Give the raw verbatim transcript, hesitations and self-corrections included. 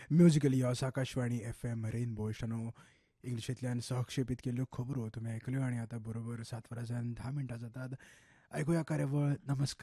Musical यॉस Akashvani F M rainbow इश्टानो इंग्लिशींतल्यान सहक्षेपीत केल्ल्यो खबरो तुमी आयकल्यो आनी आतां बरोबर सात वरांच्यान धा मिनटां जातात. ऐकूया कार्यावळ नमस्कार.